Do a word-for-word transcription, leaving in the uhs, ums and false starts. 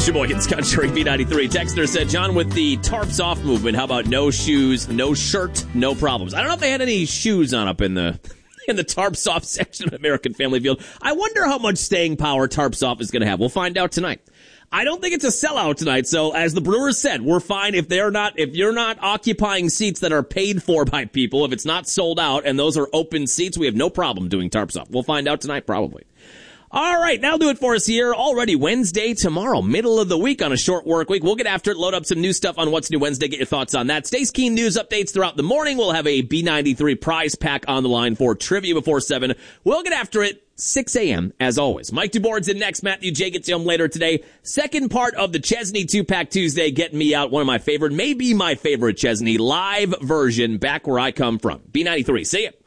Sheboygan's Country, B ninety-three. Texter said, John, with the tarps off movement, how about no shoes, no shirt, no problems? I don't know if they had any shoes on up in the in the tarps off section of American Family Field. I wonder how much staying power tarps off is going to have. We'll find out tonight. I don't think it's a sellout tonight, so as the Brewers said, we're fine if they're not, if you're not occupying seats that are paid for by people, if it's not sold out and those are open seats, we have no problem doing tarps off. We'll find out tonight, probably. All right, that'll do it for us here. Already Wednesday tomorrow, middle of the week on a short work week. We'll get after it, load up some new stuff on What's New Wednesday. Get your thoughts on that. Stace Keen news updates throughout the morning. We'll have a B ninety-three prize pack on the line for trivia before seven. We'll get after it six a.m. as always. Mike DuBoard's in next. Matthew J gets home later today. Second part of the Chesney two-pack Tuesday, getting me out. One of my favorite, maybe my favorite Chesney live version back where I come from. B ninety-three. See ya.